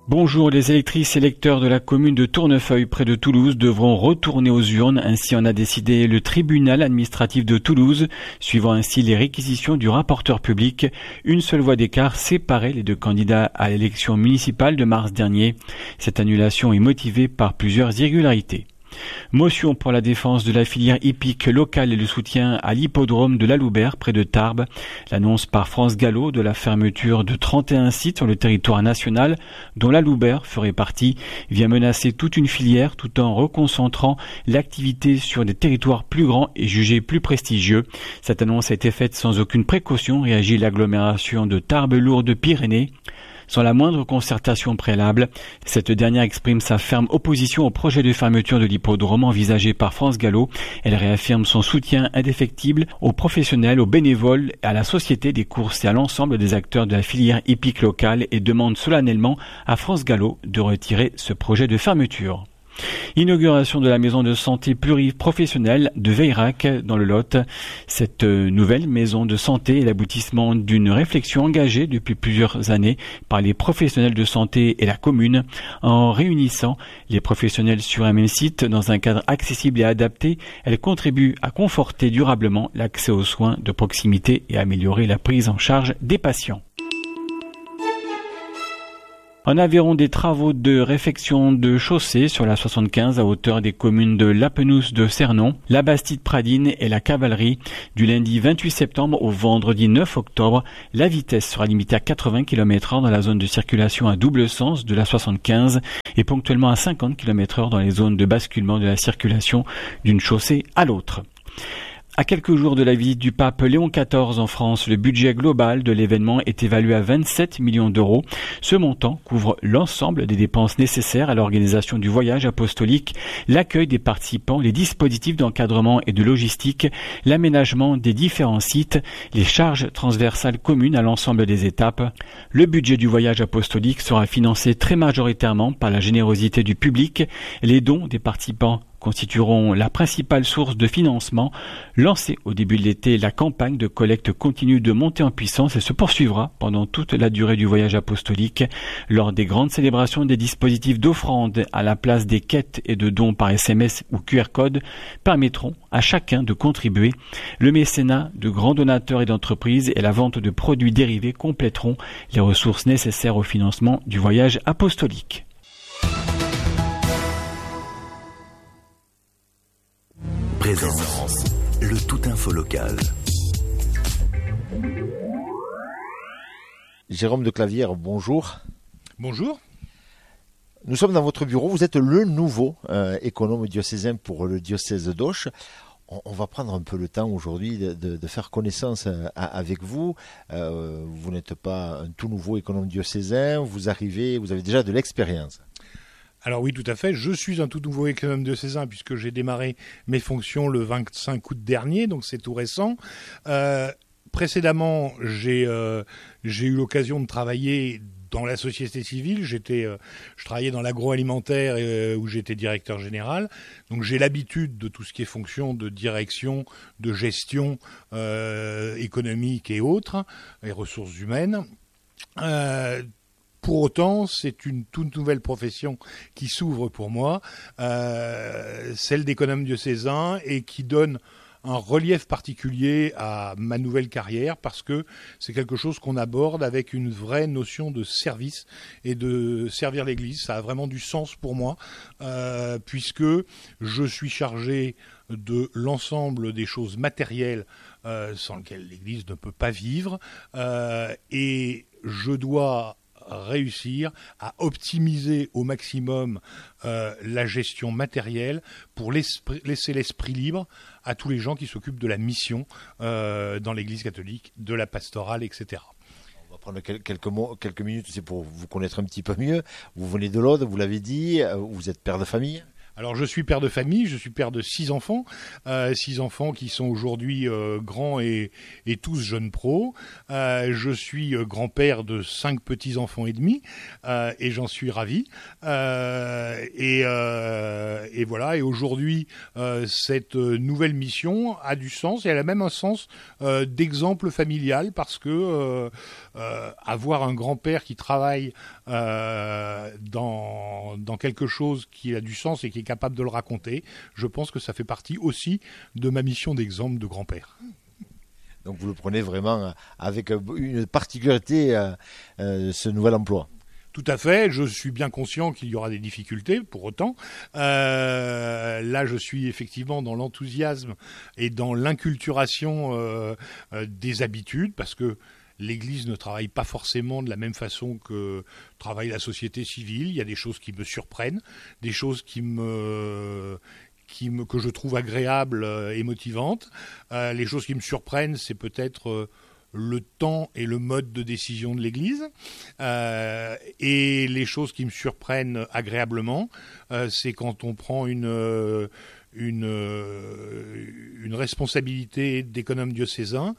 Bonjour, les électrices et électeurs de la commune de Tournefeuille près de Toulouse devront retourner aux urnes, ainsi en a décidé le tribunal administratif de Toulouse, suivant ainsi les réquisitions du rapporteur public. Une seule voix d'écart séparait les deux candidats à l'élection municipale de mars dernier. Cette annulation est motivée par plusieurs irrégularités. Motion pour la défense de la filière hippique locale et le soutien à l'hippodrome de la Loubert près de Tarbes. L'annonce par France Gallo de la fermeture de 31 sites sur le territoire national dont la Loubert ferait partie vient menacer toute une filière tout en reconcentrant l'activité sur des territoires plus grands et jugés plus prestigieux. Cette annonce a été faite sans aucune précaution, réagit l'agglomération de Tarbes-Lourdes-Pyrénées. Sans la moindre concertation préalable, cette dernière exprime sa ferme opposition au projet de fermeture de l'hippodrome envisagé par France Gallo. Elle réaffirme son soutien indéfectible aux professionnels, aux bénévoles, à la société des courses et à l'ensemble des acteurs de la filière hippique locale et demande solennellement à France Gallo de retirer ce projet de fermeture. Inauguration de la maison de santé pluriprofessionnelle de Veyrac dans le Lot. Cette nouvelle maison de santé est l'aboutissement d'une réflexion engagée depuis plusieurs années par les professionnels de santé et la commune. En réunissant les professionnels sur un même site dans un cadre accessible et adapté, elle contribue à conforter durablement l'accès aux soins de proximité et à améliorer la prise en charge des patients. En Aveyron, des travaux de réfection de chaussée sur la 75 à hauteur des communes de Lapenouse de Cernon, la Bastide-Pradine et la Cavalerie. Du lundi 28 septembre au vendredi 9 octobre, la vitesse sera limitée à 80 km/h dans la zone de circulation à double sens de la 75 et ponctuellement à 50 km/h dans les zones de basculement de la circulation d'une chaussée à l'autre. À quelques jours de la visite du pape Léon XIV en France, le budget global de l'événement est évalué à 27 millions d'euros. Ce montant couvre l'ensemble des dépenses nécessaires à l'organisation du voyage apostolique, l'accueil des participants, les dispositifs d'encadrement et de logistique, l'aménagement des différents sites, les charges transversales communes à l'ensemble des étapes. Le budget du voyage apostolique sera financé très majoritairement par la générosité du public. Les dons des participants constitueront la principale source de financement. Lancée au début de l'été, la campagne de collecte continue de monter en puissance et se poursuivra pendant toute la durée du voyage apostolique. Lors des grandes célébrations, des dispositifs d'offrande à la place des quêtes et de dons par SMS ou QR code permettront à chacun de contribuer. Le mécénat de grands donateurs et d'entreprises et la vente de produits dérivés compléteront les ressources nécessaires au financement du voyage apostolique. Présence, le tout info local. Jérôme de Clavière, bonjour. Bonjour. Nous sommes dans votre bureau, vous êtes le nouveau économe diocésain pour le diocèse d'Auch. On va prendre un peu le temps aujourd'hui de faire connaissance avec vous. Vous n'êtes pas un tout nouveau économe diocésain, vous avez déjà de l'expérience. Alors oui, tout à fait. Je suis un tout nouveau économe diocésain puisque j'ai démarré mes fonctions le 25 août dernier, donc c'est tout récent. Précédemment, j'ai eu l'occasion de travailler dans la société civile. Je travaillais dans l'agroalimentaire où j'étais directeur général. Donc j'ai l'habitude de tout ce qui est fonction de direction, de gestion économique et autres, et ressources humaines. Pour autant, c'est une toute nouvelle profession qui s'ouvre pour moi, celle d'économe diocésain, et qui donne un relief particulier à ma nouvelle carrière parce que c'est quelque chose qu'on aborde avec une vraie notion de service et de servir l'Église. Ça a vraiment du sens pour moi puisque je suis chargé de l'ensemble des choses matérielles sans lesquelles l'Église ne peut pas vivre et je dois réussir à optimiser au maximum la gestion matérielle pour laisser l'esprit libre à tous les gens qui s'occupent de la mission dans l'Église catholique, de la pastorale, etc. On va prendre quelques minutes, c'est pour vous connaître un petit peu mieux. Vous venez de l'Aude, vous l'avez dit, vous êtes père de famille. Alors je suis père de famille, je suis père de 6 enfants, 6 enfants qui sont aujourd'hui grands et tous jeunes pros. Je suis grand-père de 5 petits-enfants et demi et j'en suis ravi. Et voilà, et aujourd'hui cette nouvelle mission a du sens et elle a même un sens d'exemple familial parce que avoir un grand-père qui travaille dans quelque chose qui a du sens et qui est capable de le raconter, je pense que ça fait partie aussi de ma mission d'exemple de grand-père. Donc vous le prenez vraiment avec une particularité, ce nouvel emploi. Tout à fait, je suis bien conscient qu'il y aura des difficultés, pour autant. Là, je suis effectivement dans l'enthousiasme et dans l'inculturation des habitudes, parce que l'Église ne travaille pas forcément de la même façon que travaille la société civile. Il y a des choses qui me surprennent, des choses que je trouve agréables et motivantes. Les choses qui me surprennent, c'est peut-être le temps et le mode de décision de l'Église. Et les choses qui me surprennent agréablement, c'est quand on prend une responsabilité d'économe diocésain,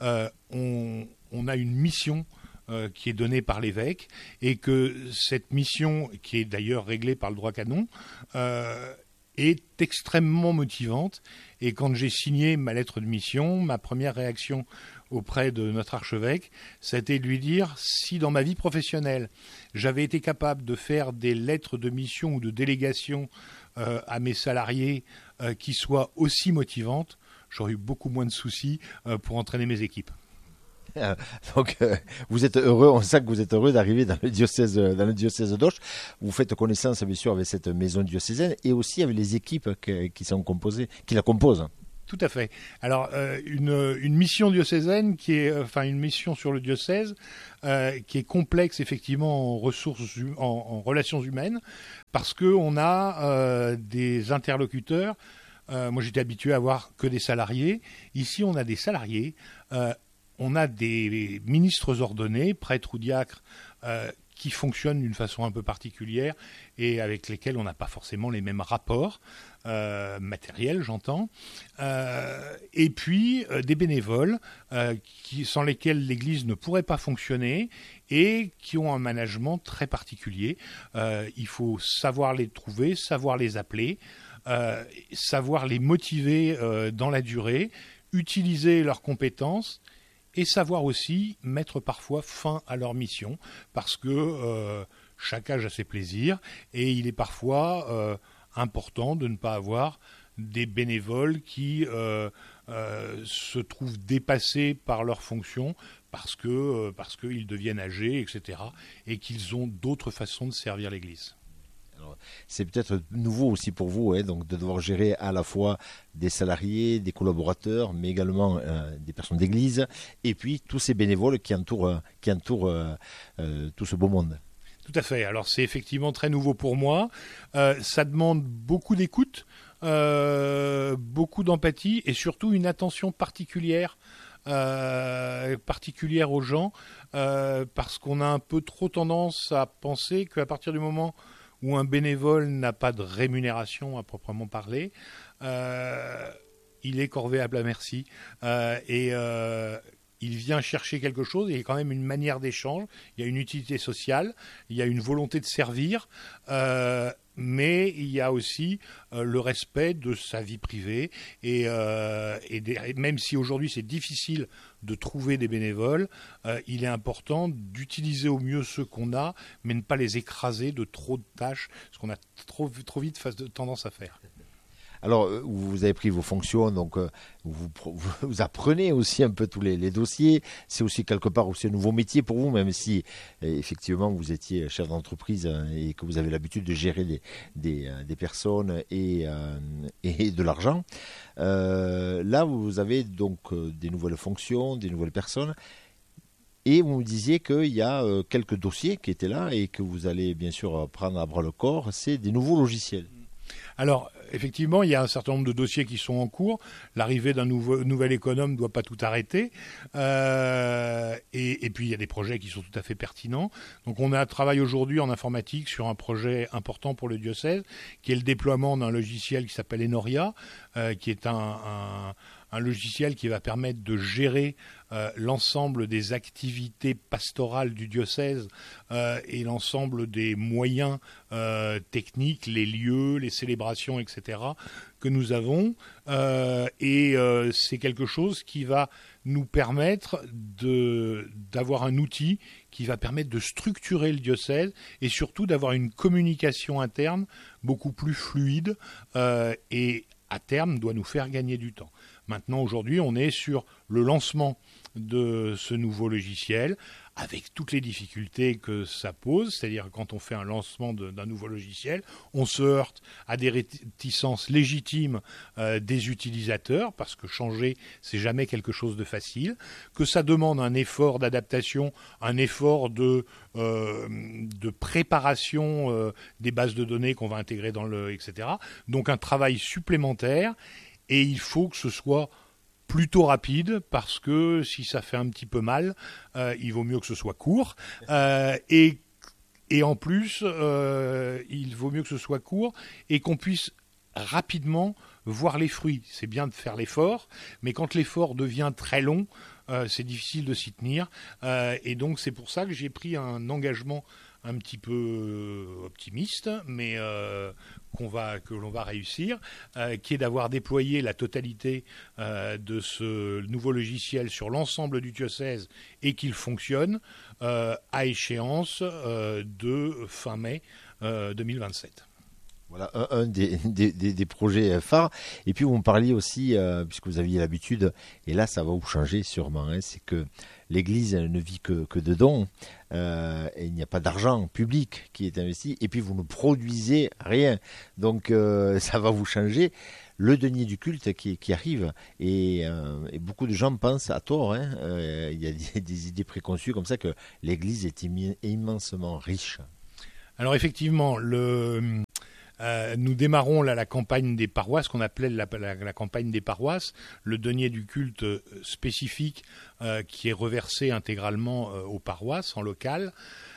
on a une mission qui est donnée par l'évêque et que cette mission, qui est d'ailleurs réglée par le droit canon, est extrêmement motivante. Et quand j'ai signé ma lettre de mission, ma première réaction auprès de notre archevêque, ça a été de lui dire si dans ma vie professionnelle, j'avais été capable de faire des lettres de mission ou de délégation à mes salariés qui soient aussi motivantes, j'aurais eu beaucoup moins de soucis pour entraîner mes équipes. Donc vous êtes heureux, on sent que vous êtes heureux d'arriver dans le diocèse d'Auch. Vous faites connaissance bien sûr avec cette maison diocésaine et aussi avec les équipes qui la composent. Tout à fait. Alors une mission diocésaine qui est, une mission sur le diocèse qui est complexe effectivement en ressources, en relations humaines, parce que on a des interlocuteurs. Moi j'étais habitué à avoir que des salariés. Ici on a des salariés. On a des ministres ordonnés, prêtres ou diacres, qui fonctionnent d'une façon un peu particulière et avec lesquels on n'a pas forcément les mêmes rapports matériels, j'entends. Et puis des bénévoles sans lesquels l'Église ne pourrait pas fonctionner et qui ont un management très particulier. Il faut savoir les trouver, savoir les appeler, savoir les motiver dans la durée, utiliser leurs compétences et savoir aussi mettre parfois fin à leur mission, parce que chaque âge a ses plaisirs, et il est parfois important de ne pas avoir des bénévoles qui se trouvent dépassés par leurs fonctions, parce qu'ils deviennent âgés, etc., et qu'ils ont d'autres façons de servir l'Église. Alors, c'est peut-être nouveau aussi pour vous, donc de devoir gérer à la fois des salariés, des collaborateurs, mais également des personnes d'église, et puis tous ces bénévoles qui entourent tout ce beau monde. Tout à fait. Alors c'est effectivement très nouveau pour moi. Ça demande beaucoup d'écoute, beaucoup d'empathie et surtout une attention particulière aux gens, parce qu'on a un peu trop tendance à penser qu'à partir du moment où un bénévole n'a pas de rémunération à proprement parler, il est corvéable à merci et il vient chercher quelque chose. Il y a quand même une manière d'échange, il y a une utilité sociale, il y a une volonté de servir, mais il y a aussi le respect de sa vie privée et même si aujourd'hui c'est difficile de trouver des bénévoles, il est important d'utiliser au mieux ceux qu'on a, mais ne pas les écraser de trop de tâches, ce qu'on a trop vite tendance à faire. Alors, vous avez pris vos fonctions, donc vous apprenez aussi un peu tous les dossiers. C'est aussi quelque part aussi un nouveau métier pour vous, même si effectivement vous étiez chef d'entreprise et que vous avez l'habitude de gérer des personnes et de l'argent. Là, vous avez donc des nouvelles fonctions, des nouvelles personnes. Et vous me disiez qu'il y a quelques dossiers qui étaient là et que vous allez bien sûr prendre à bras le corps. C'est des nouveaux logiciels. Alors, effectivement, il y a un certain nombre de dossiers qui sont en cours. L'arrivée d'un nouvel économe ne doit pas tout arrêter. Et puis, il y a des projets qui sont tout à fait pertinents. Donc, on travaille aujourd'hui en informatique sur un projet important pour le diocèse, qui est le déploiement d'un logiciel qui s'appelle Enoria, qui est un logiciel qui va permettre de gérer l'ensemble des activités pastorales du diocèse et l'ensemble des moyens techniques, les lieux, les célébrations, etc. que nous avons. C'est quelque chose qui va nous permettre d'avoir un outil qui va permettre de structurer le diocèse et surtout d'avoir une communication interne beaucoup plus fluide et à terme doit nous faire gagner du temps. Maintenant, aujourd'hui, on est sur le lancement de ce nouveau logiciel avec toutes les difficultés que ça pose, c'est-à-dire quand on fait un lancement d'un nouveau logiciel, on se heurte à des réticences légitimes des utilisateurs, parce que changer, c'est jamais quelque chose de facile, que ça demande un effort d'adaptation, un effort de préparation des bases de données qu'on va intégrer etc. Donc un travail supplémentaire, et il faut que ce soit plutôt rapide, parce que si ça fait un petit peu mal, il vaut mieux que ce soit court. Et en plus, il vaut mieux que ce soit court et qu'on puisse rapidement voir les fruits. C'est bien de faire l'effort, mais quand l'effort devient très long, c'est difficile de s'y tenir. Et donc c'est pour ça que j'ai pris un engagement un petit peu optimiste, mais que l'on va réussir, qui est d'avoir déployé la totalité de ce nouveau logiciel sur l'ensemble du diocèse et qu'il fonctionne à échéance de fin mai 2027. Voilà un des projets phares. Et puis vous me parliez aussi, puisque vous aviez l'habitude, et là ça va vous changer sûrement, c'est que l'Église ne vit que de dons, et il n'y a pas d'argent public qui est investi, et puis vous ne produisez rien. Donc ça va vous changer. Le denier du culte qui arrive, et beaucoup de gens pensent à tort, il y a des idées préconçues comme ça, que l'Église est immensement riche. Alors effectivement, nous démarrons la campagne des paroisses, qu'on appelait la campagne des paroisses, le denier du culte spécifique qui est reversé intégralement aux paroisses en local.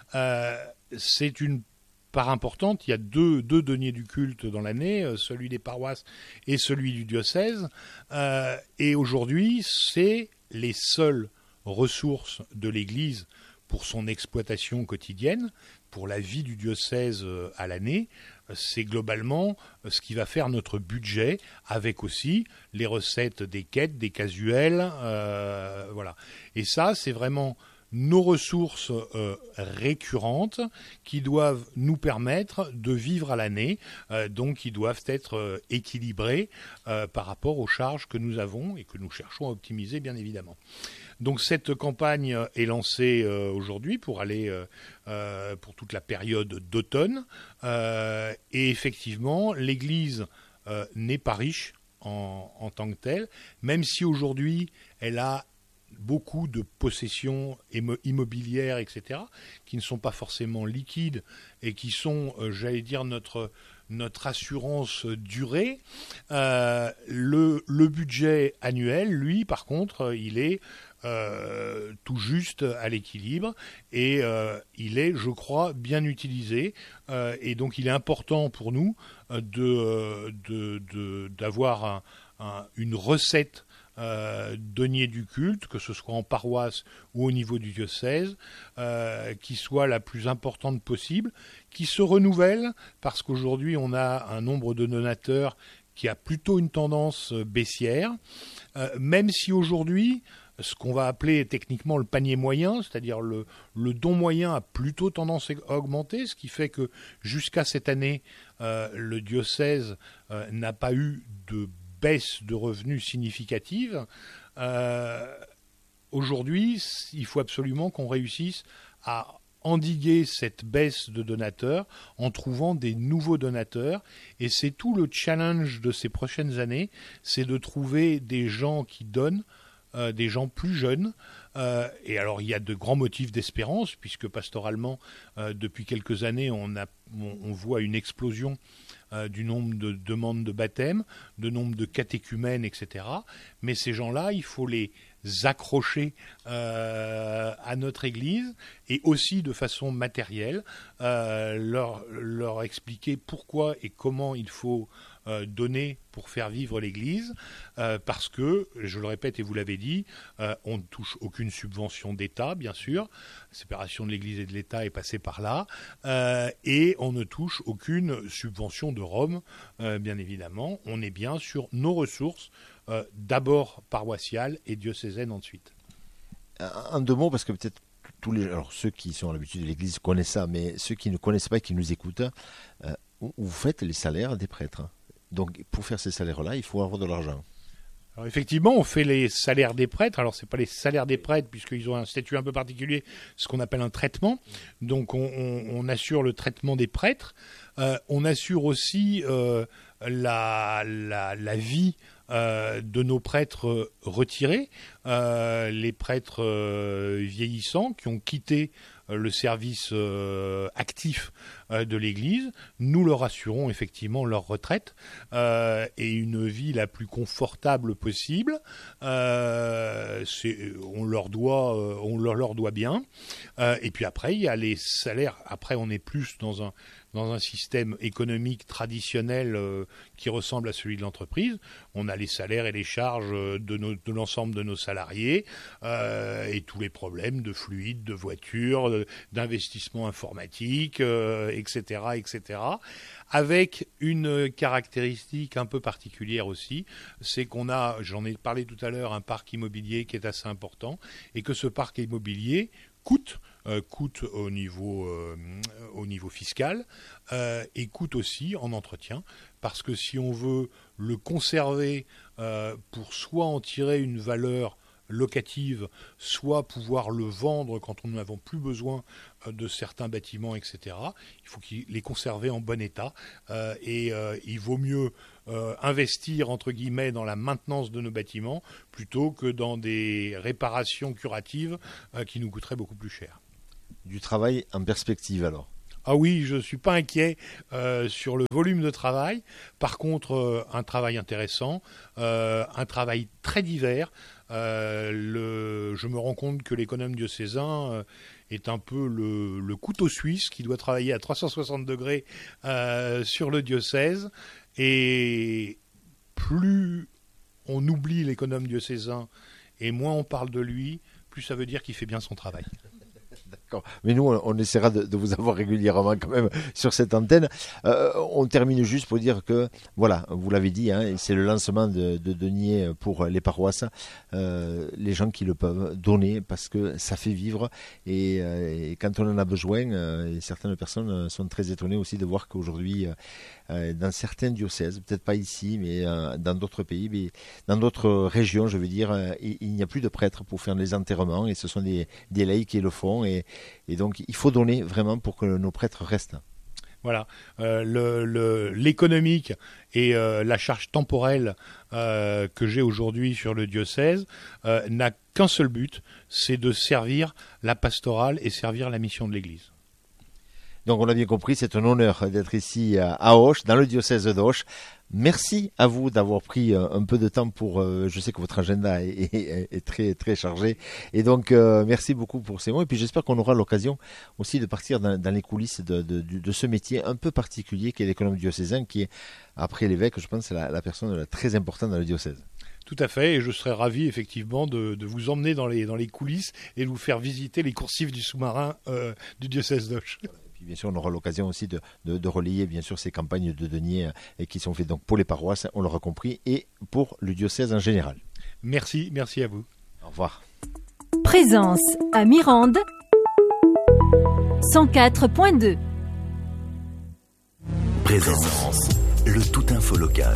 C'est une part importante. Il y a deux deniers du culte dans l'année, celui des paroisses et celui du diocèse. Et aujourd'hui, c'est les seules ressources de l'Église pour son exploitation quotidienne, pour la vie du diocèse à l'année. C'est globalement ce qui va faire notre budget, avec aussi les recettes des quêtes, des casuels, voilà. Et ça, c'est vraiment nos ressources récurrentes qui doivent nous permettre de vivre à l'année, donc qui doivent être équilibrées par rapport aux charges que nous avons et que nous cherchons à optimiser, bien évidemment. Donc cette campagne est lancée aujourd'hui pour aller pour toute la période d'automne. Et effectivement, l'Église n'est pas riche en tant que telle, même si aujourd'hui elle a beaucoup de possessions immobilières, etc., qui ne sont pas forcément liquides et qui sont, j'allais dire, notre assurance durée. Le budget annuel, lui, par contre, il est tout juste à l'équilibre et il est, je crois, bien utilisé. Et donc, il est important pour nous d'avoir une recette denier du culte, que ce soit en paroisse ou au niveau du diocèse, qui soit la plus importante possible, qui se renouvelle, parce qu'aujourd'hui on a un nombre de donateurs qui a plutôt une tendance baissière, même si aujourd'hui ce qu'on va appeler techniquement le panier moyen, c'est-à-dire le don moyen a plutôt tendance à augmenter, ce qui fait que jusqu'à cette année, le diocèse n'a pas eu de baisse de revenus significative. Aujourd'hui, il faut absolument qu'on réussisse à endiguer cette baisse de donateurs en trouvant des nouveaux donateurs. Et c'est tout le challenge de ces prochaines années, c'est de trouver des gens qui donnent, des gens plus jeunes, Et alors il y a de grands motifs d'espérance, puisque pastoralement, depuis quelques années, on voit une explosion du nombre de demandes de baptême, de nombre de catéchumènes, etc. Mais ces gens-là, il faut les accrocher à notre Église, et aussi de façon matérielle, leur expliquer pourquoi et comment il faut donner pour faire vivre l'Église, parce que, je le répète et vous l'avez dit, on ne touche aucune subvention d'État, bien sûr, la séparation de l'Église et de l'État est passée par là, et on ne touche aucune subvention de Rome, bien évidemment, on est bien sur nos ressources, d'abord paroissiales et diocésaines ensuite. En deux mots, parce que peut-être alors ceux qui sont à l'habitude de l'Église connaissent ça, mais ceux qui ne connaissent pas et qui nous écoutent, vous faites les salaires des prêtres. Donc, pour faire ces salaires-là, il faut avoir de l'argent. Alors effectivement, on fait les salaires des prêtres. Alors, c'est pas les salaires des prêtres, puisqu'ils ont un statut un peu particulier, ce qu'on appelle un traitement. Donc, on assure le traitement des prêtres. On assure aussi la vie de nos prêtres retirés, les prêtres vieillissants qui ont quitté le service actif de l'Église. Nous leur assurons effectivement leur retraite et une vie la plus confortable possible. On leur doit bien. Et puis après, il y a les salaires. Après, on est plus dans un système économique traditionnel qui ressemble à celui de l'entreprise. On a les salaires et les charges de l'ensemble de nos salariés et tous les problèmes de fluides, de voitures, d'investissement informatique, etc., etc. Avec une caractéristique un peu particulière aussi, c'est qu'on a, j'en ai parlé tout à l'heure, un parc immobilier qui est assez important et que ce parc immobilier coûte au niveau fiscal et coûte aussi en entretien, parce que si on veut le conserver pour soit en tirer une valeur locative, soit pouvoir le vendre quand nous n'avons plus besoin de certains bâtiments, etc., il faut les conserver en bon état et il vaut mieux investir entre guillemets dans la maintenance de nos bâtiments plutôt que dans des réparations curatives qui nous coûteraient beaucoup plus cher. Du travail en perspective alors? Ah oui, je ne suis pas inquiet sur le volume de travail. Par contre, un travail intéressant, un travail très divers. Je me rends compte que l'économe diocésain est un peu le couteau suisse qui doit travailler à 360 degrés sur le diocèse. Et plus on oublie l'économe diocésain et moins on parle de lui, plus ça veut dire qu'il fait bien son travail. D'accord. Mais nous, on essaiera de vous avoir régulièrement quand même sur cette antenne. On termine juste pour dire que, voilà, vous l'avez dit, hein, c'est le lancement de deniers pour les paroisses. Les gens qui le peuvent donner parce que ça fait vivre. Et quand on en a besoin, et certaines personnes sont très étonnées aussi de voir qu'aujourd'hui, dans certains diocèses, peut-être pas ici, mais dans d'autres pays, mais dans d'autres régions, je veux dire, il n'y a plus de prêtres pour faire les enterrements et ce sont des laïcs qui le font et donc il faut donner vraiment pour que nos prêtres restent. Voilà, l'économique et la charge temporelle que j'ai aujourd'hui sur le diocèse n'a qu'un seul but, c'est de servir la pastorale et servir la mission de l'Église. Donc on l'a bien compris, c'est un honneur d'être ici à Auch, dans le diocèse d'Auch. Merci à vous d'avoir pris un peu de temps pour... je sais que votre agenda est très, très chargé. Et donc, merci beaucoup pour ces mots. Et puis j'espère qu'on aura l'occasion aussi de partir dans les coulisses de ce métier un peu particulier qu'est l'économe diocésain, qui est, après l'évêque, je pense, la personne très importante dans le diocèse. Tout à fait, et je serais ravi effectivement de vous emmener dans les coulisses et de vous faire visiter les coursifs du sous-marin du diocèse d'Auch. Bien sûr, on aura l'occasion aussi de relayer bien sûr ces campagnes de deniers qui sont faites donc pour les paroisses, on l'aura compris, et pour le diocèse en général. Merci à vous. Au revoir. Présence à Mirande, 104.2. Présence, le tout info local.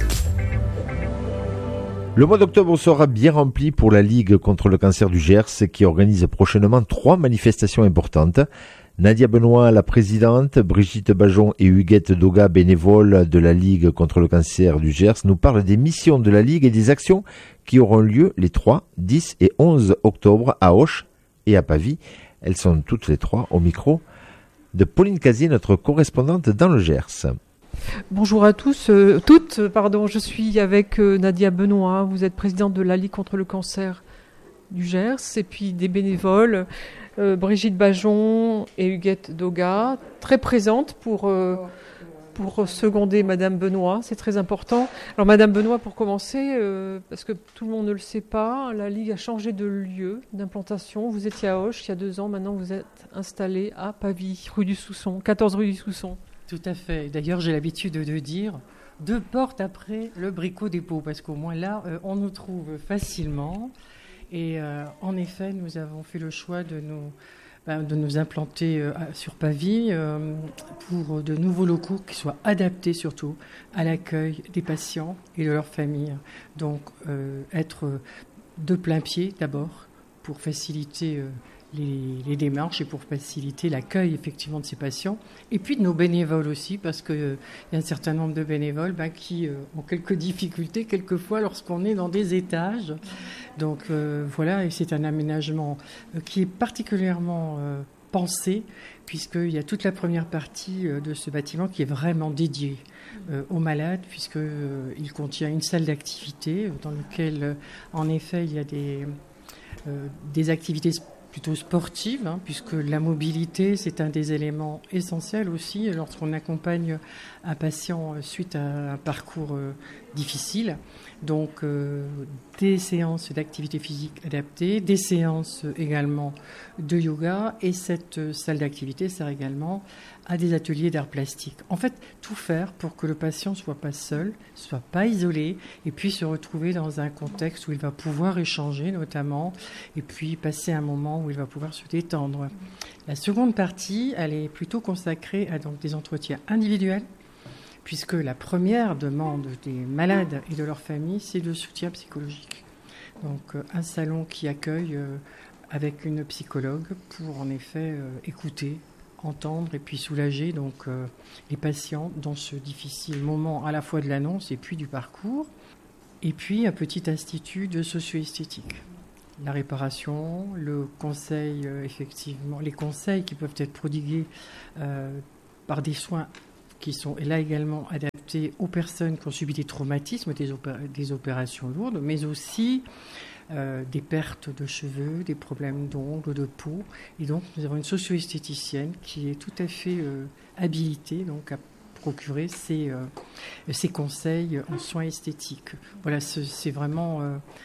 Le mois d'octobre sera bien rempli pour la Ligue contre le cancer du Gers qui organise prochainement 3 manifestations importantes. Nadia Benoît, la présidente, Brigitte Bajon et Huguette Doga, bénévoles de la Ligue contre le cancer du Gers, nous parlent des missions de la Ligue et des actions qui auront lieu les 3, 10 et 11 octobre à Auch et à Pavie. Elles sont toutes les trois au micro de Pauline Casier, notre correspondante dans le Gers. Bonjour à tous, toutes. Je suis avec Nadia Benoît. Vous êtes présidente de la Ligue contre le cancer du Gers, et puis des bénévoles, Brigitte Bajon et Huguette Doga, très présentes pour seconder Madame Benoît. C'est très important. Alors Madame Benoît, pour commencer, parce que tout le monde ne le sait pas, la Ligue a changé de lieu d'implantation. Vous étiez à Auch il y a 2 ans, maintenant vous êtes installée à Pavie, rue du Sousson, 14 rue du Sousson. Tout à fait. D'ailleurs, j'ai l'habitude de dire 2 portes après le Bricot Dépôt, parce qu'au moins là, on nous trouve facilement. Et en effet, nous avons fait le choix de nous implanter sur Pavie pour de nouveaux locaux qui soient adaptés surtout à l'accueil des patients et de leurs familles. Donc, être de plein pied d'abord pour faciliter les démarches et pour faciliter l'accueil effectivement de ces patients, et puis de nos bénévoles aussi, parce qu'il y a un certain nombre de bénévoles qui ont quelques difficultés quelquefois lorsqu'on est dans des étages. Donc voilà, et c'est un aménagement qui est particulièrement pensé, puisqu'il y a toute la première partie de ce bâtiment qui est vraiment dédiée aux malades, puisqu'il contient une salle d'activité dans laquelle en effet il y a des activités plutôt sportive, puisque la mobilité, c'est un des éléments essentiels aussi lorsqu'on accompagne un patient suite à un parcours difficile. Donc, des séances d'activité physique adaptée, des séances également de yoga, et cette salle d'activité sert également à des ateliers d'art plastique. En fait, tout faire pour que le patient ne soit pas seul, ne soit pas isolé, et puis se retrouver dans un contexte où il va pouvoir échanger notamment, et puis passer un moment où il va pouvoir se détendre. La seconde partie, elle est plutôt consacrée à donc des entretiens individuels, puisque la première demande des malades et de leurs familles, c'est le soutien psychologique. Donc un salon qui accueille avec une psychologue pour en effet écouter, entendre et puis soulager donc les patients dans ce difficile moment à la fois de l'annonce et puis du parcours. Et puis un petit institut de socio-esthétique. La réparation, le conseil, effectivement, les conseils qui peuvent être prodigués par des soins qui sont là également adaptés aux personnes qui ont subi des traumatismes, des opérations lourdes, mais aussi des pertes de cheveux, des problèmes d'ongles, de peau. Et donc, nous avons une socio-esthéticienne qui est tout à fait habilitée donc, à procurer ces conseils en soins esthétiques. Voilà, c'est vraiment...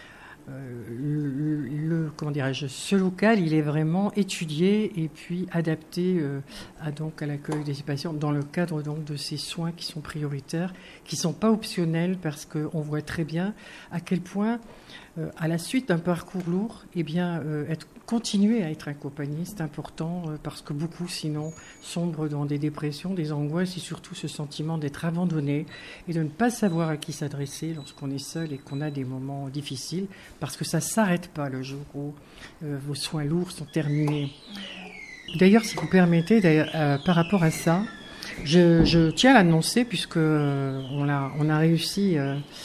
ce local, il est vraiment étudié et puis adapté à l'accueil des patients dans le cadre donc de ces soins qui sont prioritaires, qui ne sont pas optionnels, parce qu'on voit très bien à quel point, à la suite d'un parcours lourd, continuer à être accompagné, c'est important, parce que beaucoup, sinon, sombrent dans des dépressions, des angoisses, et surtout ce sentiment d'être abandonné et de ne pas savoir à qui s'adresser lorsqu'on est seul et qu'on a des moments difficiles, parce que ça ne s'arrête pas le jour où vos soins lourds sont terminés. D'ailleurs, si vous permettez, par rapport à ça, je tiens à l'annoncer, puisque on a réussi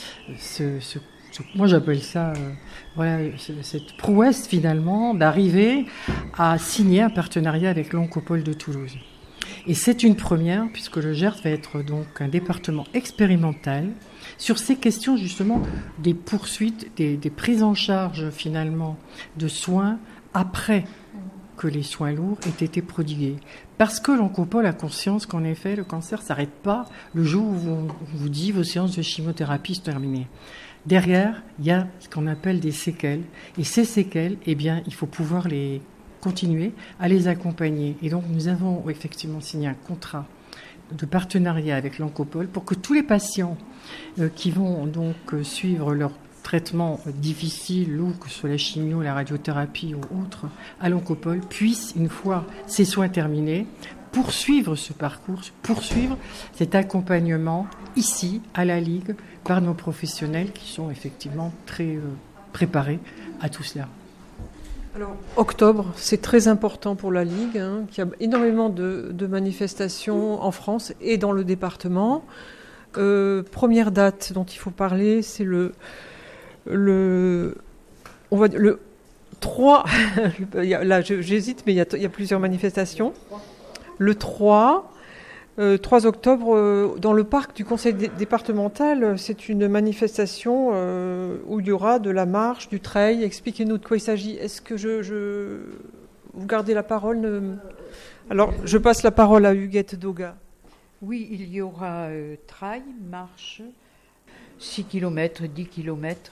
moi j'appelle ça cette prouesse finalement d'arriver à signer un partenariat avec l'Oncopole de Toulouse. Et c'est une première, puisque le Gers va être donc un département expérimental sur ces questions justement des poursuites, des prises en charge finalement de soins après que les soins lourds aient été prodigués. Parce que l'Oncopole a conscience qu'en effet le cancer ne s'arrête pas le jour où on vous dit vos séances de chimiothérapie sont terminées. Derrière, il y a ce qu'on appelle des séquelles. Et ces séquelles, il faut pouvoir les continuer à les accompagner. Et donc, nous avons effectivement signé un contrat de partenariat avec l'Oncopole pour que tous les patients qui vont donc suivre leur traitement difficile, ou que ce soit la chimio, la radiothérapie ou autre, à l'Oncopole, puissent, une fois ces soins terminés, poursuivre ce parcours, poursuivre cet accompagnement ici, à la Ligue, par nos professionnels qui sont effectivement très préparés à tout cela. Alors, octobre, c'est très important pour la Ligue, qui a énormément de manifestations en France et dans le département. Première date dont il faut parler, c'est le 3, là j'hésite, mais il y a plusieurs manifestations. Le 3 octobre, dans le parc du conseil départemental, c'est une manifestation où il y aura de la marche, du trail. Expliquez-nous de quoi il s'agit. Est-ce que vous gardez la parole Alors, je passe la parole à Huguette Doga. Oui, il y aura trail, marche, 6 km, 10 km,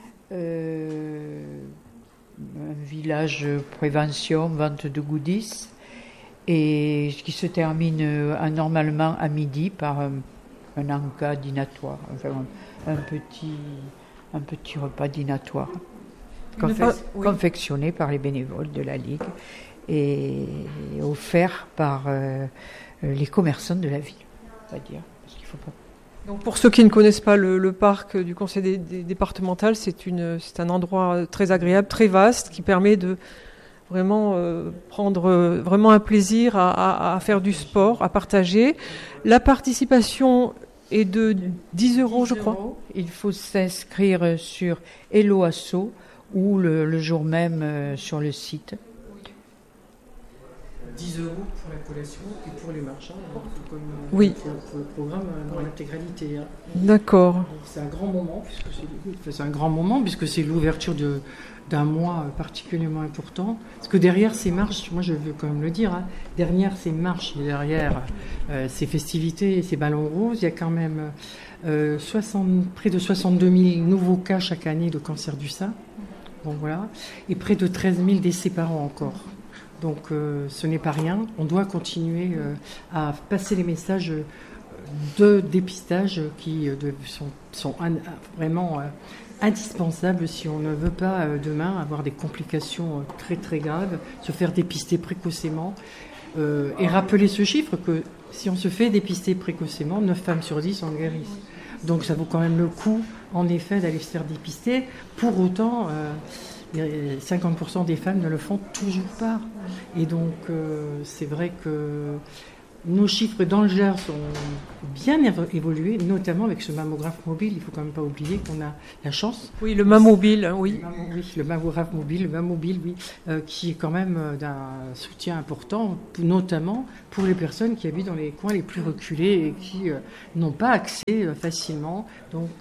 un village prévention, vente de goodies, et qui se termine normalement à midi par un encas dînatoire, enfin un petit repas dînatoire, confectionné par les bénévoles de la Ligue et offert par les commerçants de la ville, on va dire, parce qu'il faut pas. Donc pour ceux qui ne connaissent pas le parc du conseil départemental, c'est un endroit très agréable, très vaste, qui permet de vraiment prendre vraiment un plaisir à faire du sport, à partager. La participation est de 10 €, je crois. Il faut s'inscrire sur Hello Asso ou le jour même sur le site. 10 € pour la collation et pour les marchands, comme oui. Pour le programme dans l'intégralité. D'accord. C'est un grand moment puisque c'est l'ouverture d'un mois particulièrement important. Parce que derrière ces marches, moi je veux quand même le dire, derrière ces marches et derrière ces festivités et ces ballons roses, il y a quand même près de 62 000 nouveaux cas chaque année de cancer du sein. Bon, voilà. Et près de 13 000 décès par an encore. Donc ce n'est pas rien. On doit continuer à passer les messages de dépistage qui sont vraiment indispensables si on ne veut pas demain avoir des complications très très graves, se faire dépister précocement et rappeler ce chiffre que si on se fait dépister précocement, 9 femmes sur 10 en guérissent. Donc ça vaut quand même le coup en effet d'aller se faire dépister. Pour autant 50% des femmes ne le font toujours pas. Et donc, c'est vrai que nos chiffres dans le Gers ont bien évolué, notamment avec ce mammographe mobile. Il ne faut quand même pas oublier qu'on a la chance. Oui, le mammobile, oui. Le mammographe mobile, qui est quand même d'un soutien important, notamment pour les personnes qui habitent dans les coins les plus reculés et qui n'ont pas accès facilement donc,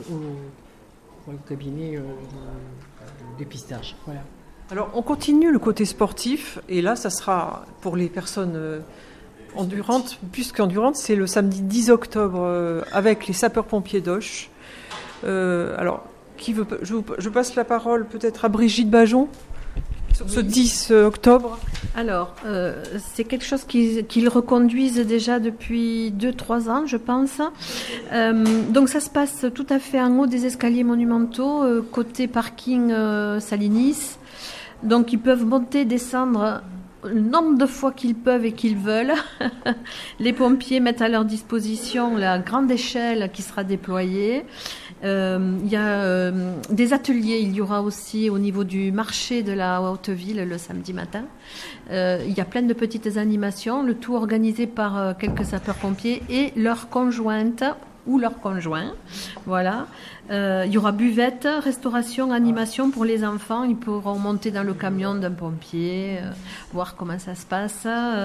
au cabinet dépistage. Voilà. Alors, on continue le côté sportif, et là, ça sera pour les personnes endurantes, puisqu'endurantes, c'est le samedi 10 octobre avec les sapeurs-pompiers d'Auch. Alors, je passe la parole peut-être à Brigitte Bajon sur ce 10 octobre. Alors, c'est quelque chose qu'ils reconduisent déjà depuis 2-3 ans, je pense. Donc, ça se passe tout à fait en haut des escaliers monumentaux, côté parking Salinis. Donc, ils peuvent monter, descendre le nombre de fois qu'ils peuvent et qu'ils veulent. Les pompiers mettent à leur disposition la grande échelle qui sera déployée. Il y a des ateliers, il y aura aussi au niveau du marché de la Haute-Ville le samedi matin. Il y a plein de petites animations, le tout organisé par quelques sapeurs-pompiers et leurs conjointes ou leurs conjoints. Voilà. Il y aura buvette, restauration, animation pour les enfants. Ils pourront monter dans le camion d'un pompier, voir comment ça se passe.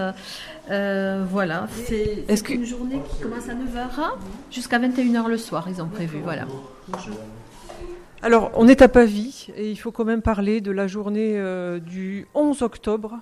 Voilà. C'est une journée qui commence à 9h jusqu'à 21h le soir, ils ont prévu. Voilà. Alors, on est à Pavie et il faut quand même parler de la journée du 11 octobre.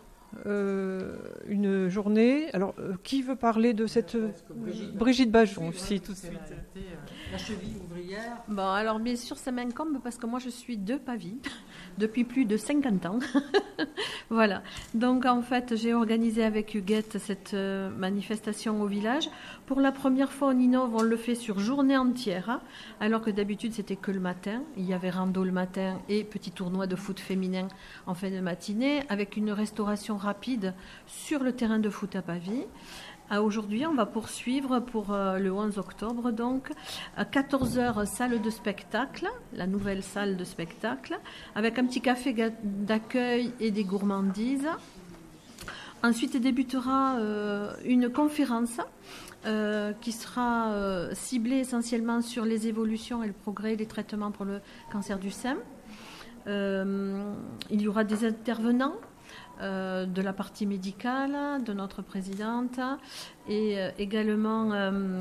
Une journée. Alors, qui veut parler de cette Brigitte Bajon, si tout de suite. La cheville ouvrière. Bon, alors bien sûr, ça m'incombe parce que moi je suis de Pavie depuis plus de 50 ans. Voilà. Donc en fait, j'ai organisé avec Huguette cette manifestation au village. Pour la première fois, on innove, on le fait sur journée entière, alors que d'habitude c'était que le matin. Il y avait rando le matin et petit tournoi de foot féminin en fin de matinée, avec une restauration rapide sur le terrain de foot à Pavie. Aujourd'hui, on va poursuivre pour le 11 octobre, donc, à 14h, salle de spectacle, la nouvelle salle de spectacle, avec un petit café d'accueil et des gourmandises. Ensuite débutera une conférence qui sera ciblée essentiellement sur les évolutions et le progrès des traitements pour le cancer du sein. Il y aura des intervenants de la partie médicale, de notre présidente, et également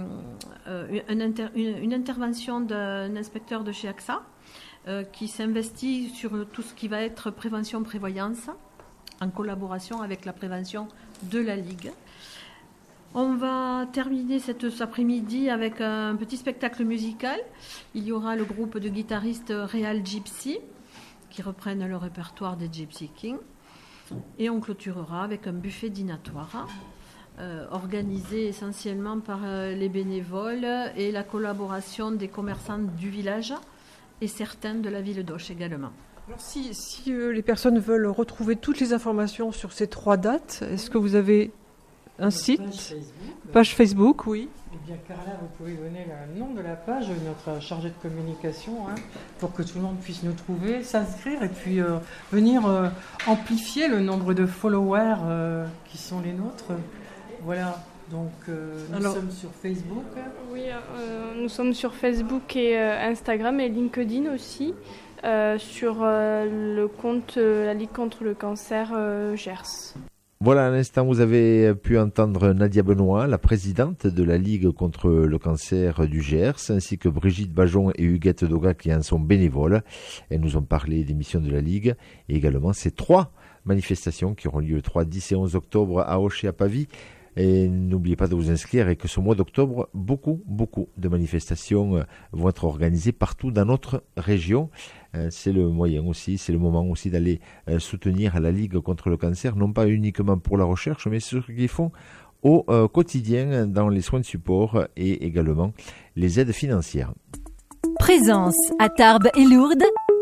une intervention d'un inspecteur de chez AXA qui s'investit sur tout ce qui va être prévention-prévoyance en collaboration avec la prévention de la Ligue. On va terminer cet après-midi avec un petit spectacle musical. Il y aura le groupe de guitaristes Real Gypsy qui reprennent le répertoire des Gypsy Kings. Et on clôturera avec un buffet dînatoire organisé essentiellement par les bénévoles et la collaboration des commerçants du village et certains de la ville d'Auch également. Alors si les personnes veulent retrouver toutes les informations sur ces 3 dates, est-ce que vous avez un site, page Facebook, oui. Eh bien, Carla, vous pouvez donner le nom de la page, notre chargée de communication, pour que tout le monde puisse nous trouver, s'inscrire et puis venir amplifier le nombre de followers qui sont les nôtres. Voilà, donc nous sommes sur Facebook. Oui, nous sommes sur Facebook et Instagram et LinkedIn aussi, sur le compte La Ligue contre le cancer Gers. Voilà, à l'instant, vous avez pu entendre Nadia Benoît, la présidente de la Ligue contre le cancer du Gers, ainsi que Brigitte Bajon et Huguette Doga qui en sont bénévoles. Elles nous ont parlé des missions de la Ligue et également ces 3 manifestations qui auront lieu le 3, 10 et 11 octobre à Auch et à Pavie. Et n'oubliez pas de vous inscrire et que ce mois d'octobre, beaucoup de manifestations vont être organisées partout dans notre région. C'est le moyen aussi, c'est le moment aussi d'aller soutenir la Ligue contre le cancer, non pas uniquement pour la recherche, mais ce qu'ils font au quotidien dans les soins de support et également les aides financières. Présence à Tarbes et Lourdes,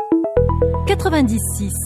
96.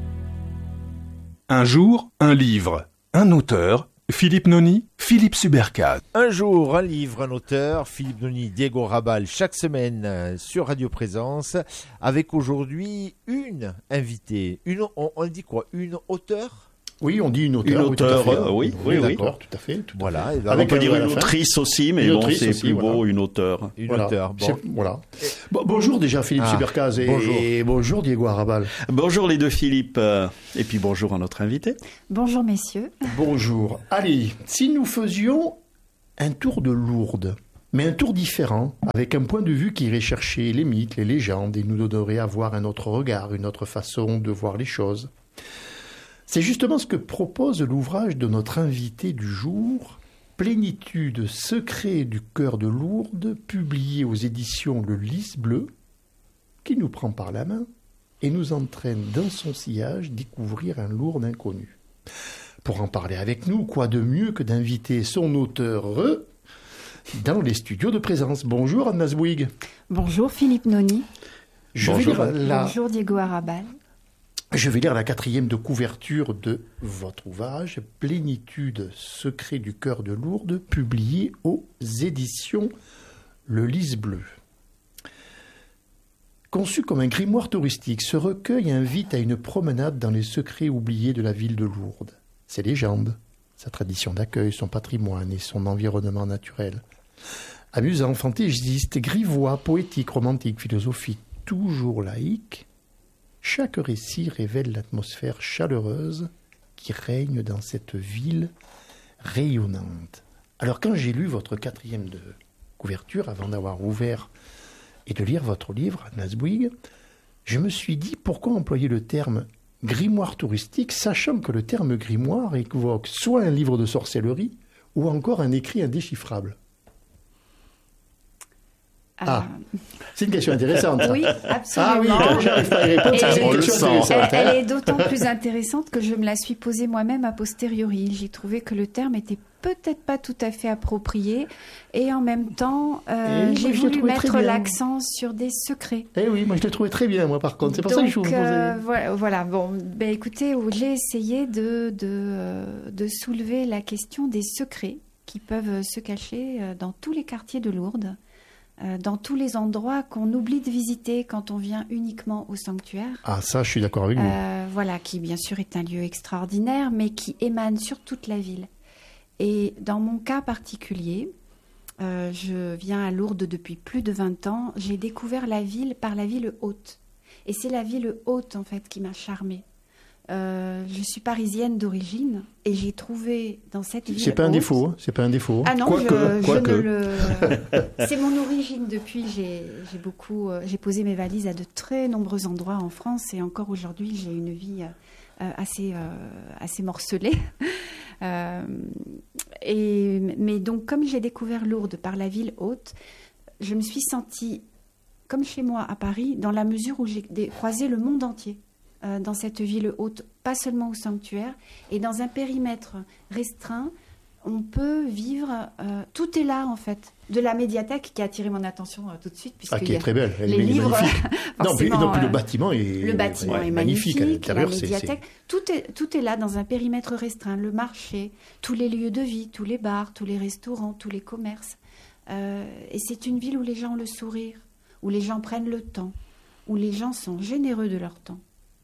Un jour, un livre, un auteur, Philippe Noni, Philippe Subercaz. Un jour, un livre, un auteur, Philippe Noni, Diego Rabal, chaque semaine sur Radio Présence, avec aujourd'hui une invitée. On dit quoi? Une auteure? Oui, on dit une auteure. Une auteure, oui. D'accord, tout à fait. Voilà. On peut dire une autrice aussi, mais bon, c'est plus beau, une auteure. Une auteure, bon. Voilà. Bonjour déjà Philippe Subercaz et bonjour Diego Arrabal. Bonjour les deux Philippe, et puis bonjour à notre invité. Bonjour messieurs. Bonjour. Allez, si nous faisions un tour de Lourdes, mais un tour différent, avec un point de vue qui irait chercher les mythes, les légendes, et nous donnerait à voir un autre regard, une autre façon de voir les choses. C'est justement ce que propose l'ouvrage de notre invité du jour, Plénitude, secret du cœur de Lourdes, publié aux éditions Le Lys Bleu, qui nous prend par la main et nous entraîne dans son sillage découvrir un Lourdes inconnu. Pour en parler avec nous, quoi de mieux que d'inviter son auteur dans les studios de Présence. Bonjour Anna Zouig. Bonjour Philippe Noni. Bonjour Diego Arrabal. Je vais lire la 4e de couverture de votre ouvrage, Plénitude, secret du cœur de Lourdes, publié aux éditions Le Lys Bleu. Conçu comme un grimoire touristique, ce recueil invite à une promenade dans les secrets oubliés de la ville de Lourdes. Ses légendes, sa tradition d'accueil, son patrimoine et son environnement naturel. Amusant, fantaisiste, grivois, poétique, romantique, philosophique, toujours laïque, chaque récit révèle l'atmosphère chaleureuse qui règne dans cette ville rayonnante. Alors quand j'ai lu votre 4e de couverture, avant d'avoir ouvert et de lire votre livre, Anna Zouig, je me suis dit pourquoi employer le terme grimoire touristique, sachant que le terme grimoire évoque soit un livre de sorcellerie ou encore un écrit indéchiffrable. C'est une question intéressante. Oui, absolument. Ah oui, quand j'arrive pas à y répondre, c'est une question intéressante. Elle est d'autant plus intéressante que je me la suis posée moi-même a posteriori. J'ai trouvé que le terme était peut-être pas tout à fait approprié et en même temps, j'ai voulu mettre l'accent sur des secrets. Eh oui, moi je l'ai trouvé très bien, moi par contre. C'est pour ça que je vous posais. Voilà, bon, écoutez, j'ai essayé de soulever la question des secrets qui peuvent se cacher dans tous les quartiers de Lourdes, dans tous les endroits qu'on oublie de visiter quand on vient uniquement au sanctuaire. Ah, ça, je suis d'accord avec vous. Voilà, qui bien sûr est un lieu extraordinaire, mais qui émane sur toute la ville. Et dans mon cas particulier, je viens à Lourdes depuis plus de 20 ans, j'ai découvert la ville par la ville haute. Et c'est la ville haute, en fait, qui m'a charmée. Je suis parisienne d'origine et j'ai trouvé dans cette ville. C'est pas un défaut, hein. C'est pas un défaut. Ah non, c'est mon origine. Depuis, j'ai posé mes valises à de très nombreux endroits en France et encore aujourd'hui, j'ai une vie assez morcelée. Mais donc, comme j'ai découvert Lourdes par la ville haute, je me suis sentie comme chez moi à Paris, dans la mesure où j'ai croisé le monde entier. Dans cette ville haute, pas seulement au sanctuaire, et dans un périmètre restreint, on peut vivre, tout est là en fait, de la médiathèque qui a attiré mon attention tout de suite. Qui est très belle, elle est livres, magnifique. Non, puis le bâtiment est magnifique, à l'intérieur. La médiathèque, tout est là dans un périmètre restreint, le marché, tous les lieux de vie, tous les bars, tous les restaurants, tous les commerces. Et c'est une ville où les gens ont le sourire, où les gens prennent le temps, où les gens sont généreux de leur temps.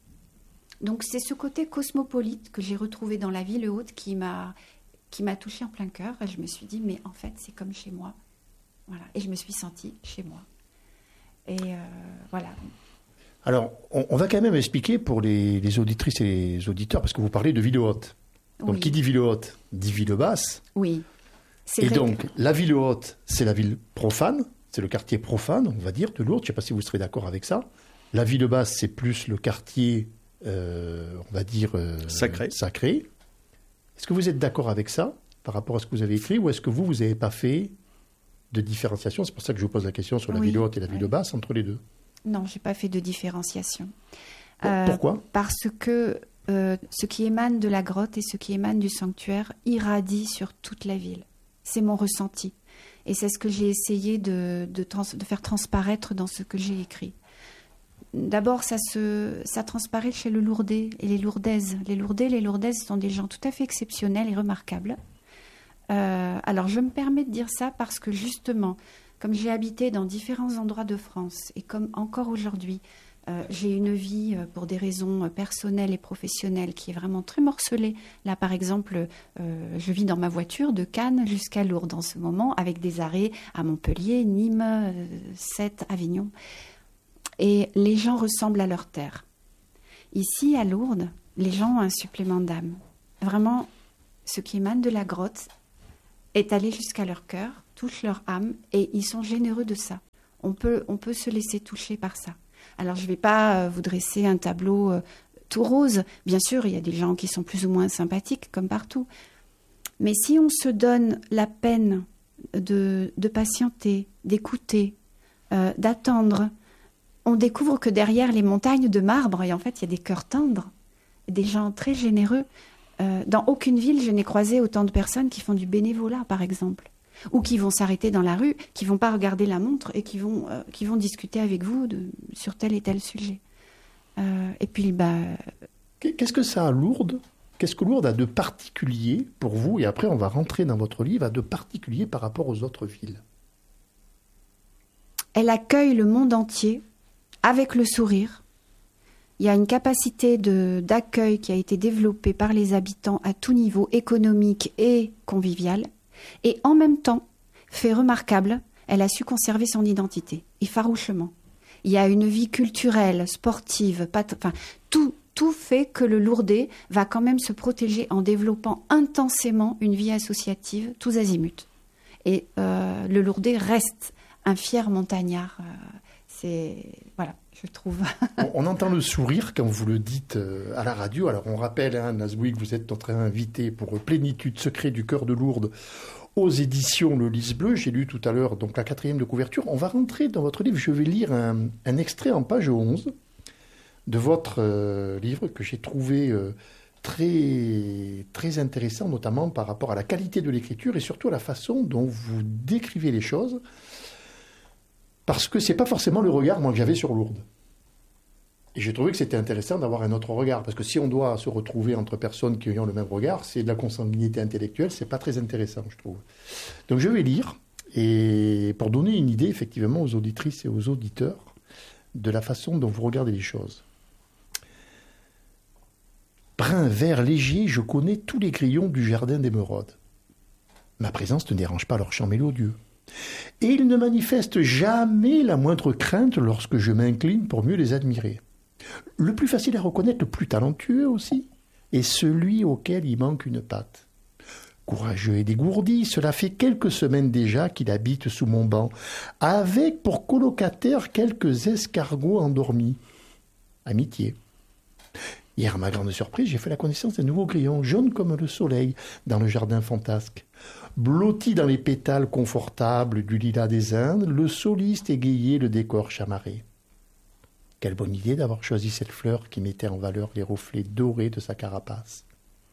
Donc c'est ce côté cosmopolite que j'ai retrouvé dans la ville haute qui m'a touchée en plein cœur. Et je me suis dit, mais en fait, c'est comme chez moi. Voilà. Et je me suis sentie chez moi. Et voilà. Alors, on va quand même expliquer pour les auditrices et les auditeurs, parce que vous parlez de ville haute. Donc, qui dit ville haute, dit ville basse. Oui. Et donc, la ville haute, c'est la ville profane. C'est le quartier profane, on va dire, de Lourdes. Je ne sais pas si vous serez d'accord avec ça. La ville basse, c'est plus le quartier... on va dire sacré. Est-ce que vous êtes d'accord avec ça par rapport à ce que vous avez écrit ou est-ce que vous n'avez pas fait de différenciation? C'est pour ça que je vous pose la question sur la ville haute et la ville basse entre les deux. Non, je n'ai pas fait de différenciation. Pourquoi? Parce que ce qui émane de la grotte et ce qui émane du sanctuaire irradie sur toute la ville. C'est mon ressenti. Et c'est ce que j'ai essayé de faire transparaître dans ce que j'ai écrit. D'abord, ça transparaît chez le Lourdais et les Lourdaises. Les Lourdais et les Lourdaises sont des gens tout à fait exceptionnels et remarquables. Alors, je me permets de dire ça parce que justement, comme j'ai habité dans différents endroits de France et comme encore aujourd'hui, j'ai une vie pour des raisons personnelles et professionnelles qui est vraiment très morcelée. Là, par exemple, je vis dans ma voiture de Cannes jusqu'à Lourdes en ce moment, avec des arrêts à Montpellier, Nîmes, Sète, Avignon. Et les gens ressemblent à leur terre. Ici, à Lourdes, les gens ont un supplément d'âme. Vraiment, ce qui émane de la grotte est allé jusqu'à leur cœur, touche leur âme, et ils sont généreux de ça. On peut se laisser toucher par ça. Alors, je ne vais pas vous dresser un tableau tout rose. Bien sûr, il y a des gens qui sont plus ou moins sympathiques, comme partout. Mais si on se donne la peine de patienter, d'écouter, d'attendre, on découvre que derrière les montagnes de marbre, et en fait, il y a des cœurs tendres, des gens très généreux. Dans aucune ville, je n'ai croisé autant de personnes qui font du bénévolat, par exemple, ou qui vont s'arrêter dans la rue, qui ne vont pas regarder la montre et qui vont discuter avec vous sur tel et tel sujet. Et puis, qu'est-ce que ça a Lourdes? Qu'est-ce que Lourdes a de particulier pour vous? Et après, on va rentrer dans votre livre, a de particulier par rapport aux autres villes. Elle accueille le monde entier avec le sourire. Il y a une capacité d'accueil qui a été développée par les habitants à tout niveau, économique et convivial. Et en même temps, fait remarquable, elle a su conserver son identité, et farouchement. Il y a une vie culturelle, sportive, tout fait que le Lourdais va quand même se protéger en développant intensément une vie associative, tous azimuts. Et le Lourdais reste un fier montagnard. Voilà, je trouve. On entend le sourire quand vous le dites à la radio. Alors, on rappelle, Nazboui, que vous êtes notre invité pour Plénitude, secret du cœur de Lourdes aux éditions Le Lys Bleu. J'ai lu tout à l'heure donc la 4e de couverture. On va rentrer dans votre livre. Je vais lire un extrait en page 11 de votre livre que j'ai trouvé très, très intéressant, notamment par rapport à la qualité de l'écriture et surtout à la façon dont vous décrivez les choses. Parce que ce n'est pas forcément le regard, moi, que j'avais sur Lourdes. Et j'ai trouvé que c'était intéressant d'avoir un autre regard, parce que si on doit se retrouver entre personnes qui ont le même regard, c'est de la consanguinité intellectuelle, c'est pas très intéressant, je trouve. Donc je vais lire, et pour donner une idée, effectivement, aux auditrices et aux auditeurs, de la façon dont vous regardez les choses. Brun, vert, léger, je connais tous les grillons du jardin d'émeraude. Ma présence ne dérange pas leur chant mélodieux. Et ils ne manifestent jamais la moindre crainte lorsque je m'incline pour mieux les admirer. Le plus facile à reconnaître, le plus talentueux aussi, est celui auquel il manque une patte. Courageux et dégourdi, cela fait quelques semaines déjà qu'il habite sous mon banc, avec pour colocataires quelques escargots endormis. Amitié. Hier, à ma grande surprise, j'ai fait la connaissance d'un nouveau grillon, jaune comme le soleil, dans le jardin fantasque. Blotti dans les pétales confortables du lilas des Indes, le soliste égayait le décor chamarré. Quelle bonne idée d'avoir choisi cette fleur qui mettait en valeur les reflets dorés de sa carapace.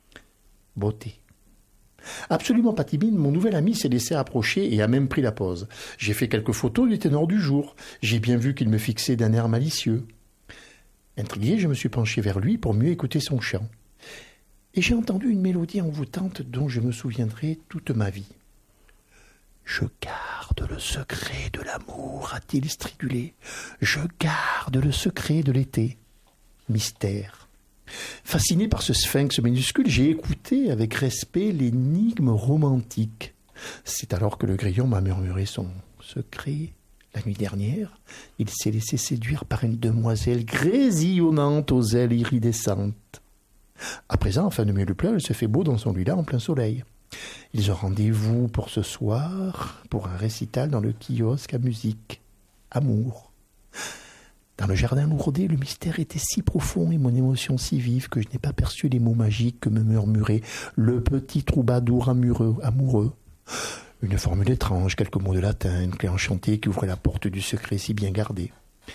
Beauté. Absolument pas timide, mon nouvel ami s'est laissé approcher et a même pris la pose. J'ai fait quelques photos du ténor du jour. J'ai bien vu qu'il me fixait d'un air malicieux. Intrigué, je me suis penché vers lui pour mieux écouter son chant. Et j'ai entendu une mélodie envoûtante dont je me souviendrai toute ma vie. « Je garde le secret de l'amour », a-t-il stridulé. « Je garde le secret de l'été. » Mystère. Fasciné par ce sphinx minuscule, j'ai écouté avec respect l'énigme romantique. C'est alors que le grillon m'a murmuré son secret. La nuit dernière, il s'est laissé séduire par une demoiselle grésillonnante aux ailes iridescentes. À présent, afin de mieux lui plaire, il se fait beau dans son lit-là en plein soleil. Ils ont rendez-vous pour ce soir, pour un récital dans le kiosque à musique. Amour. Dans le jardin lourdé, le mystère était si profond et mon émotion si vive que je n'ai pas perçu les mots magiques que me murmurait le petit troubadour amoureux. Une formule étrange, quelques mots de latin, une clé enchantée qui ouvrait la porte du secret si bien gardé.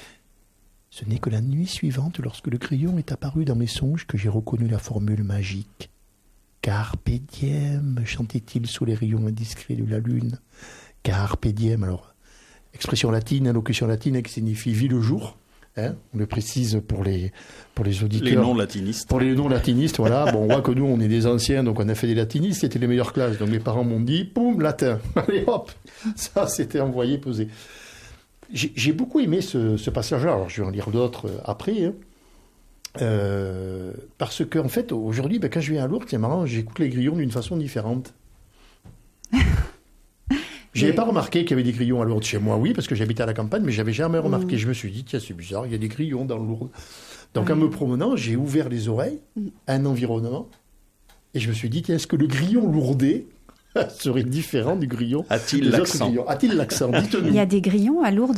Ce n'est que la nuit suivante, lorsque le grillon est apparu dans mes songes, que j'ai reconnu la formule magique. Carpe diem, chantait-il sous les rayons indiscrets de la lune. Carpe diem, alors, expression latine, allocution latine qui signifie vie le jour. Hein, on le précise pour les auditeurs. Les non-latinistes. Pour les non-latinistes, voilà. Bon, on voit que nous, on est des anciens, donc on a fait des latinistes, c'était les meilleures classes. Donc mes parents m'ont dit, poum, latin. Allez, hop, ça, c'était envoyé, pesé. J'ai beaucoup aimé ce passage-là. Alors, je vais en lire d'autres après. Hein. Parce qu'en fait, aujourd'hui, quand je viens à Lourdes, c'est marrant, j'écoute les grillons d'une façon différente. Je n'avais pas remarqué qu'il y avait des grillons à Lourdes chez moi, oui, parce que j'habitais à la campagne, mais je n'avais jamais remarqué. Je me suis dit, tiens, c'est bizarre, il y a des grillons dans Lourdes. Donc, en me promenant, j'ai ouvert les oreilles à un environnement, et je me suis dit, tiens, est-ce que le grillon lourdais serait différent du grillon A-t-il l'accent ? A-t-il l'accent ? Dites-nous. Il y a des grillons à Lourdes